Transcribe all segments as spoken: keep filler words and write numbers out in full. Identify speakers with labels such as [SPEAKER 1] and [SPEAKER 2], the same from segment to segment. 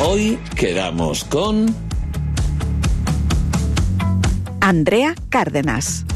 [SPEAKER 1] Hoy quedamos con
[SPEAKER 2] Andrea Cárdenas.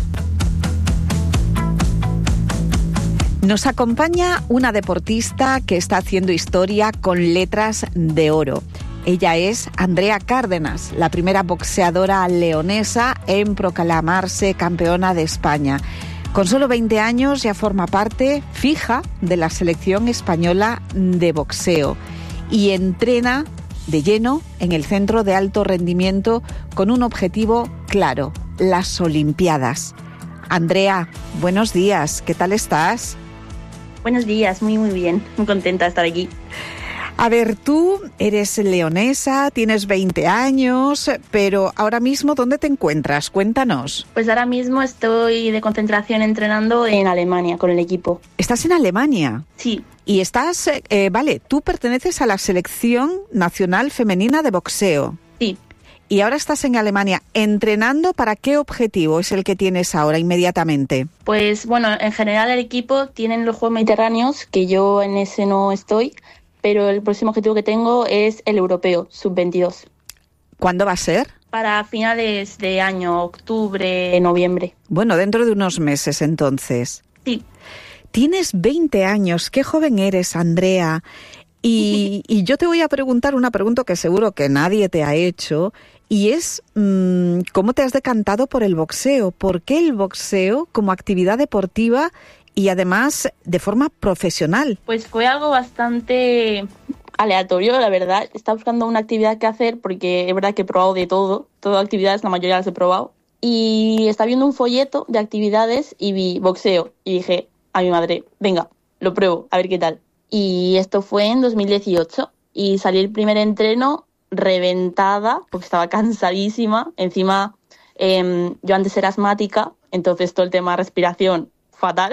[SPEAKER 2] Nos acompaña una deportista que está haciendo historia con letras de oro. Ella es Andrea Cárdenas, la primera boxeadora leonesa en proclamarse campeona de España. Con solo veinte años ya forma parte fija de la selección española de boxeo y entrena de lleno en el Centro de Alto Rendimiento con un objetivo claro, las Olimpiadas. Andrea, buenos días, ¿qué tal estás?
[SPEAKER 3] Buenos días, muy muy bien, muy contenta de estar aquí.
[SPEAKER 2] A ver, tú eres leonesa, tienes veinte años, pero ahora mismo, ¿dónde te encuentras? Cuéntanos.
[SPEAKER 3] Pues ahora mismo estoy de concentración entrenando en Alemania con el equipo.
[SPEAKER 2] ¿Estás en Alemania?
[SPEAKER 3] Sí.
[SPEAKER 2] Y estás, eh, vale, tú perteneces a la selección nacional femenina de boxeo.
[SPEAKER 3] Sí.
[SPEAKER 2] Y ahora estás en Alemania, ¿entrenando para qué objetivo es el que tienes ahora inmediatamente?
[SPEAKER 3] Pues bueno, en general el equipo tienen los Juegos Mediterráneos, que yo en ese no estoy, pero el próximo objetivo que tengo es el europeo, sub veintidós.
[SPEAKER 2] ¿Cuándo va a ser?
[SPEAKER 3] Para finales de año, octubre, noviembre.
[SPEAKER 2] Bueno, dentro de unos meses entonces.
[SPEAKER 3] Sí.
[SPEAKER 2] Tienes veinte años, qué joven eres, Andrea. Y, y yo te voy a preguntar una pregunta que seguro que nadie te ha hecho, y es mmm, ¿cómo te has decantado por el boxeo? ¿Por qué el boxeo como actividad deportiva y además de forma profesional?
[SPEAKER 3] Pues fue algo bastante aleatorio, la verdad. Estaba buscando una actividad que hacer porque es verdad que he probado de todo, todas actividades, la mayoría las he probado. Y estaba viendo un folleto de actividades y vi boxeo y dije a mi madre, venga, lo pruebo, a ver qué tal. Y esto fue en dos mil dieciocho y salí el primer entreno reventada porque estaba cansadísima. Encima eh, yo antes era asmática, entonces todo el tema de respiración fatal.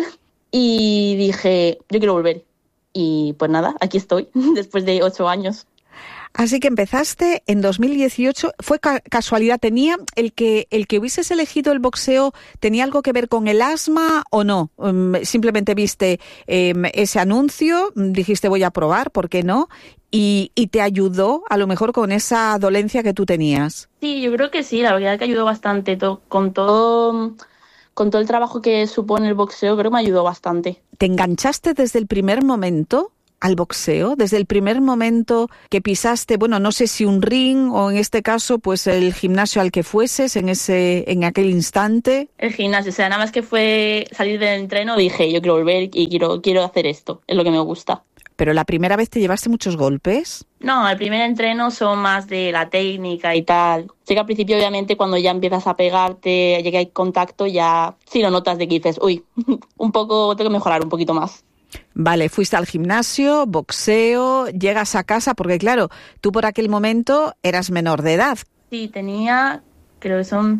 [SPEAKER 3] Y dije, yo quiero volver. Y pues nada, aquí estoy, después de ocho años.
[SPEAKER 2] Así que empezaste en dos mil dieciocho. ¿Fue ca- casualidad? ¿Tenía el que el que hubieses elegido el boxeo, tenía algo que ver con el asma o no? Um, simplemente viste um, ese anuncio, dijiste voy a probar, ¿por qué no? Y, y te ayudó a lo mejor con esa dolencia que tú tenías.
[SPEAKER 3] Sí, yo creo que sí, la verdad que ayudó bastante. To- con todo... Con todo el trabajo que supone el boxeo, creo que me ayudó bastante.
[SPEAKER 2] ¿Te enganchaste desde el primer momento al boxeo? Desde el primer momento que pisaste, bueno, no sé si un ring o en este caso, pues el gimnasio al que fueses en ese, en aquel instante.
[SPEAKER 3] El gimnasio, o sea, nada más que fue salir del entreno, dije, yo quiero volver y quiero, quiero hacer esto, es lo que me gusta.
[SPEAKER 2] ¿Pero la primera vez te llevaste muchos golpes?
[SPEAKER 3] No, el primer entreno son más de la técnica y tal. Sé que al principio, obviamente, cuando ya empiezas a pegarte, ya que hay contacto, ya sí lo notas de que dices, uy, un poco, tengo que mejorar un poquito más.
[SPEAKER 2] Vale, fuiste al gimnasio, boxeo, llegas a casa, porque claro, tú por aquel momento eras menor de edad.
[SPEAKER 3] Sí, tenía, creo que son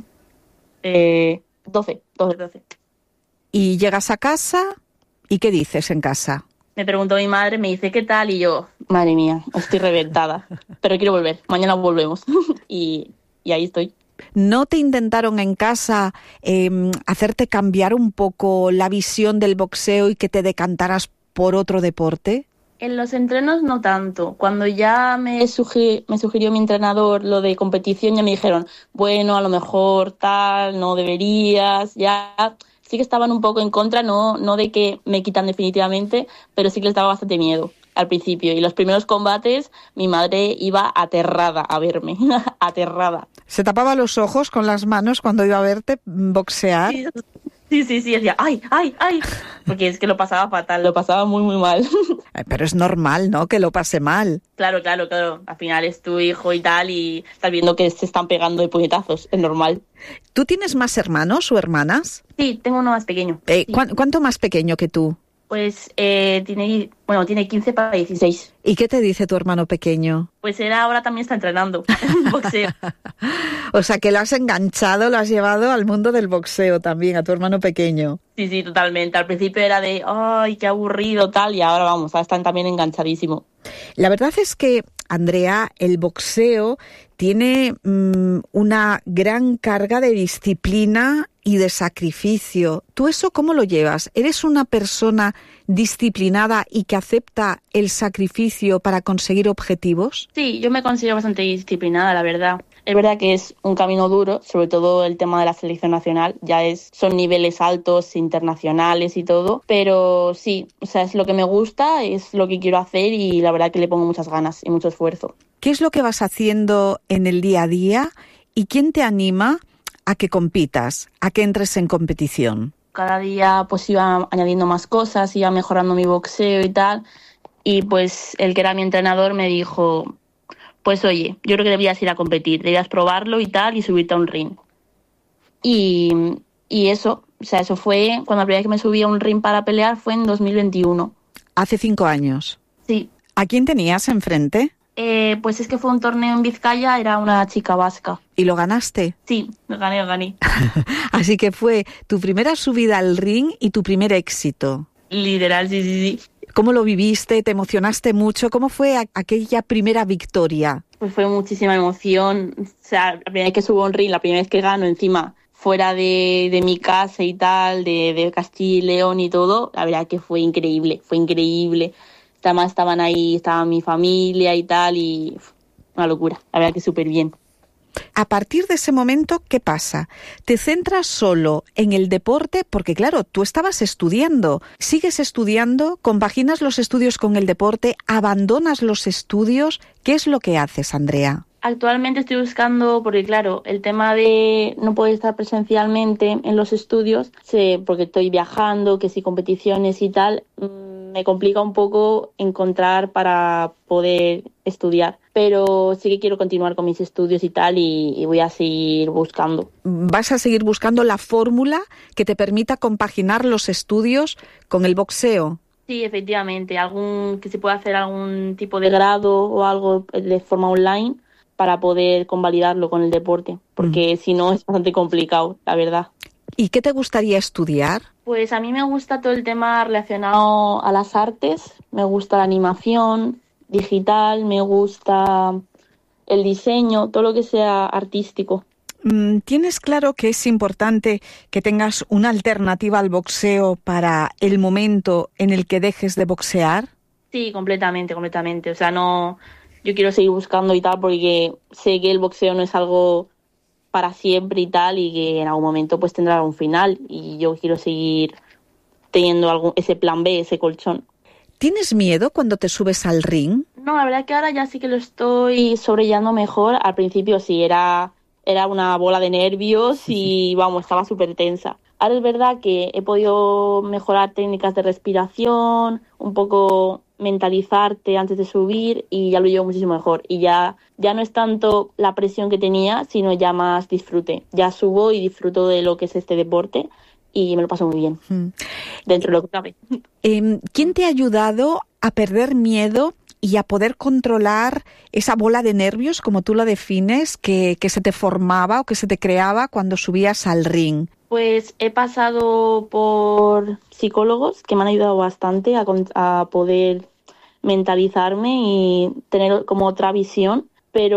[SPEAKER 3] eh, doce, doce, doce.
[SPEAKER 2] Y llegas a casa, ¿y qué dices en casa?
[SPEAKER 3] Me preguntó mi madre, me dice, ¿qué tal? Y yo, madre mía, estoy reventada, pero quiero volver, mañana volvemos. y, y ahí estoy.
[SPEAKER 2] ¿No te intentaron en casa eh, hacerte cambiar un poco la visión del boxeo y que te decantaras por otro deporte?
[SPEAKER 3] En los entrenos no tanto. Cuando ya me, sugi- me sugirió mi entrenador lo de competición, ya me dijeron, bueno, a lo mejor tal, no deberías, ya... Sí que estaban un poco en contra, no, no de que me quitan definitivamente, pero sí que les daba bastante miedo al principio. Y los primeros combates, mi madre iba aterrada a verme, aterrada.
[SPEAKER 2] ¿Se tapaba los ojos con las manos cuando iba a verte boxear?
[SPEAKER 3] Sí, sí, sí, sí, decía, ¡ay, ay, ay! Porque es que lo pasaba fatal, lo pasaba muy, muy mal.
[SPEAKER 2] Pero es normal, ¿no?, que lo pase mal.
[SPEAKER 3] Claro, claro, claro. Al final es tu hijo y tal, y estás viendo que se están pegando de puñetazos, es normal.
[SPEAKER 2] ¿Tú tienes más hermanos o hermanas?
[SPEAKER 3] Sí, tengo uno más pequeño.
[SPEAKER 2] Eh,
[SPEAKER 3] Sí.
[SPEAKER 2] ¿cu- ¿Cuánto más pequeño que tú?
[SPEAKER 3] Pues eh, tiene, bueno, tiene quince para dieciséis.
[SPEAKER 2] ¿Y qué te dice tu hermano pequeño?
[SPEAKER 3] Pues él ahora también está entrenando boxeo.
[SPEAKER 2] O sea, que lo has enganchado, lo has llevado al mundo del boxeo también, a tu hermano pequeño.
[SPEAKER 3] Sí, sí, totalmente. Al principio era de, ay, qué aburrido, tal, y ahora vamos, ahora están también enganchadísimo.
[SPEAKER 2] La verdad es que Andrea, el boxeo tiene mmm, una gran carga de disciplina y de sacrificio. ¿Tú eso cómo lo llevas? ¿Eres una persona disciplinada y que acepta el sacrificio para conseguir objetivos?
[SPEAKER 3] Sí, yo me considero bastante disciplinada, la verdad. Es verdad que es un camino duro, sobre todo el tema de la selección nacional, ya es son niveles altos, internacionales y todo, pero sí, o sea, es lo que me gusta, es lo que quiero hacer y la verdad que le pongo muchas ganas y mucho esfuerzo.
[SPEAKER 2] ¿Qué es lo que vas haciendo en el día a día y quién te anima a que compitas, a que entres en competición?
[SPEAKER 3] Cada día pues iba añadiendo más cosas, iba mejorando mi boxeo y tal, y pues el que era mi entrenador me dijo, pues oye, yo creo que deberías ir a competir, deberías probarlo y tal y subirte a un ring. Y, y eso, o sea, eso fue, cuando la primera vez que me subí a un ring para pelear fue en dos mil veintiuno.
[SPEAKER 2] Hace cinco años.
[SPEAKER 3] Sí.
[SPEAKER 2] ¿A quién tenías enfrente?
[SPEAKER 3] Eh, pues es que fue un torneo en Vizcaya, era una chica vasca.
[SPEAKER 2] ¿Y lo ganaste?
[SPEAKER 3] Sí, lo gané, lo gané.
[SPEAKER 2] Así que fue tu primera subida al ring y tu primer éxito.
[SPEAKER 3] Literal, sí, sí, sí.
[SPEAKER 2] ¿Cómo lo viviste? ¿Te emocionaste mucho? ¿Cómo fue a- aquella primera victoria?
[SPEAKER 3] Pues fue muchísima emoción. O sea, la primera vez que subo a un ring, la primera vez que gano encima, fuera de, de mi casa y tal, de, de Castilla y León y todo, la verdad que fue increíble, fue increíble. Además estaban ahí, estaba mi familia y tal, y uf, una locura, la verdad que súper bien.
[SPEAKER 2] A partir de ese momento, ¿qué pasa? ¿Te centras solo en el deporte? Porque claro, tú estabas estudiando. ¿Sigues estudiando? ¿Compaginas los estudios con el deporte? ¿Abandonas los estudios? ¿Qué es lo que haces, Andrea?
[SPEAKER 3] Actualmente estoy buscando, porque claro, el tema de no poder estar presencialmente en los estudios, sé, porque estoy viajando, que si competiciones y tal, mmm, me complica un poco encontrar para poder estudiar. Pero sí que quiero continuar con mis estudios y tal, y, y voy a seguir buscando.
[SPEAKER 2] ¿Vas a seguir buscando la fórmula que te permita compaginar los estudios con el boxeo?
[SPEAKER 3] Sí, efectivamente, algún que se pueda hacer algún tipo de grado o algo de forma online para poder convalidarlo con el deporte, porque mm. si no es bastante complicado, la verdad.
[SPEAKER 2] ¿Y qué te gustaría estudiar?
[SPEAKER 3] Pues a mí me gusta todo el tema relacionado a las artes, me gusta la animación digital, me gusta el diseño, todo lo que sea artístico.
[SPEAKER 2] ¿Tienes claro que es importante que tengas una alternativa al boxeo para el momento en el que dejes de boxear?
[SPEAKER 3] Sí, completamente, completamente. O sea, no, yo quiero seguir buscando y tal porque sé que el boxeo no es algo para siempre y tal y que en algún momento pues tendrá un final y yo quiero seguir teniendo algún, ese plan B, ese colchón.
[SPEAKER 2] ¿Tienes miedo cuando te subes al ring?
[SPEAKER 3] No, la verdad que ahora ya sí que lo estoy sobrellevando mejor. Al principio sí, era, era una bola de nervios y vamos, estaba súper tensa. Ahora es verdad que he podido mejorar técnicas de respiración, un poco mentalizarte antes de subir y ya lo llevo muchísimo mejor. Y ya, ya no es tanto la presión que tenía, sino ya más disfrute. Ya subo y disfruto de lo que es este deporte y me lo paso muy bien, mm. dentro de lo que cabe.
[SPEAKER 2] Eh, ¿Quién te ha ayudado a perder miedo y a poder controlar esa bola de nervios, como tú lo defines, que, que se te formaba o que se te creaba cuando subías al ring?
[SPEAKER 3] Pues he pasado por psicólogos que me han ayudado bastante a, a poder mentalizarme y tener como otra visión